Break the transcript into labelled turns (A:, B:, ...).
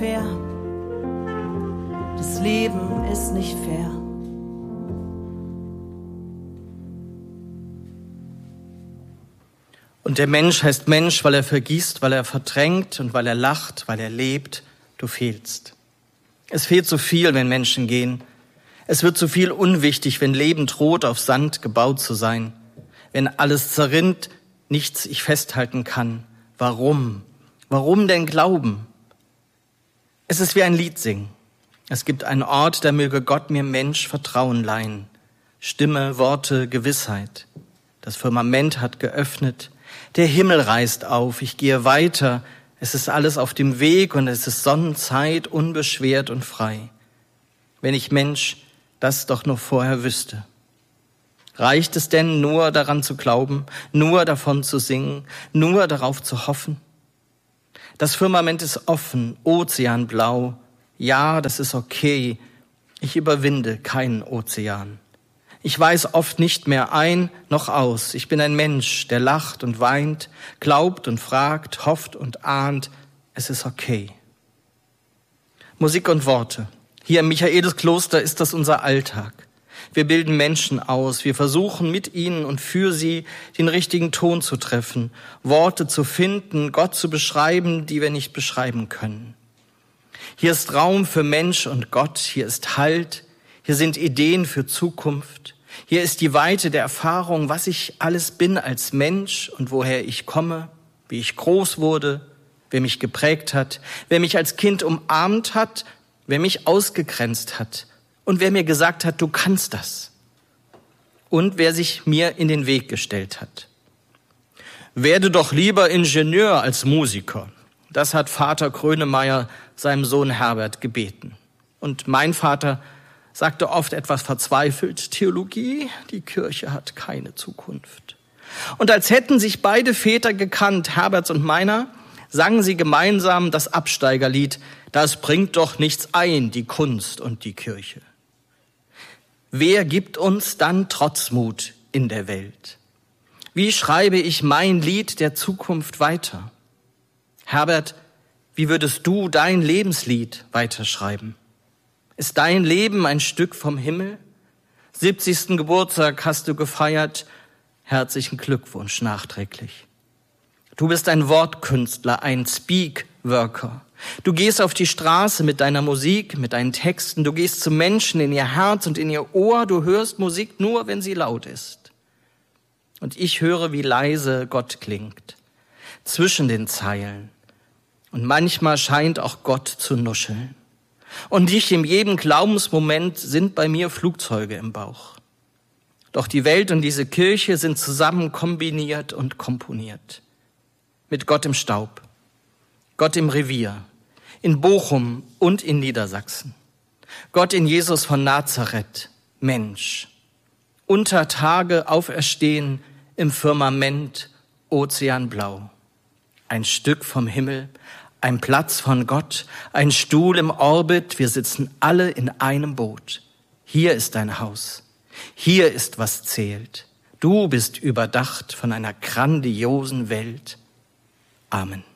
A: fair. Das Leben ist nicht fair.
B: Und der Mensch heißt Mensch, weil er vergisst, weil er verdrängt und weil er lacht, weil er lebt. Du fehlst. Es fehlt so viel, wenn Menschen gehen. Es wird so viel unwichtig, wenn Leben droht, auf Sand gebaut zu sein. Wenn alles zerrinnt, nichts ich festhalten kann. Warum? Warum denn glauben? Es ist wie ein Lied singen. Es gibt einen Ort, da möge Gott mir Mensch Vertrauen leihen. Stimme, Worte, Gewissheit. Das Firmament hat geöffnet. Der Himmel reißt auf. Ich gehe weiter. Es ist alles auf dem Weg und es ist Sonnenzeit, unbeschwert und frei. Wenn ich Mensch das doch nur vorher wüsste. Reicht es denn nur daran zu glauben, nur davon zu singen, nur darauf zu hoffen? Das Firmament ist offen, ozeanblau. Ja, das ist okay. Ich überwinde keinen Ozean. Ich weiß oft nicht mehr ein noch aus. Ich bin ein Mensch, der lacht und weint, glaubt und fragt, hofft und ahnt. Es ist okay. Musik und Worte. Hier im Michaeliskloster ist das unser Alltag. Wir bilden Menschen aus. Wir versuchen mit ihnen und für sie den richtigen Ton zu treffen, Worte zu finden, Gott zu beschreiben, die wir nicht beschreiben können. Hier ist Raum für Mensch und Gott. Hier ist Halt. Hier sind Ideen für Zukunft. Hier ist die Weite der Erfahrung, was ich alles bin als Mensch und woher ich komme, wie ich groß wurde, wer mich geprägt hat, wer mich als Kind umarmt hat, wer mich ausgegrenzt hat und wer mir gesagt hat, du kannst das. Und wer sich mir in den Weg gestellt hat. Werde doch lieber Ingenieur als Musiker. Das hat Vater Grönemeyer seinem Sohn Herbert gebeten. Und mein Vater sagte oft etwas verzweifelt, Theologie, die Kirche hat keine Zukunft. Und als hätten sich beide Väter gekannt, Herberts und meiner, sangen sie gemeinsam das Absteigerlied, das bringt doch nichts ein, die Kunst und die Kirche. Wer gibt uns dann Trotzmut in der Welt? Wie schreibe ich mein Lied der Zukunft weiter? Herbert, wie würdest du dein Lebenslied weiterschreiben? Ist dein Leben ein Stück vom Himmel? 70. Geburtstag hast du gefeiert. Herzlichen Glückwunsch nachträglich. Du bist ein Wortkünstler, ein Speak-Worker. Du gehst auf die Straße mit deiner Musik, mit deinen Texten. Du gehst zu Menschen in ihr Herz und in ihr Ohr. Du hörst Musik nur, wenn sie laut ist. Und ich höre, wie leise Gott klingt. Zwischen den Zeilen. Und manchmal scheint auch Gott zu nuscheln. Und nicht in jedem Glaubensmoment sind bei mir Flugzeuge im Bauch. Doch die Welt und diese Kirche sind zusammen kombiniert und komponiert. Mit Gott im Staub, Gott im Revier, in Bochum und in Niedersachsen. Gott in Jesus von Nazareth, Mensch. Unter Tage auferstehen im Firmament, ozeanblau. Ein Stück vom Himmel, ein Platz von Gott, ein Stuhl im Orbit, wir sitzen alle in einem Boot. Hier ist dein Haus, hier ist was zählt. Du bist überdacht von einer grandiosen Welt. Amen.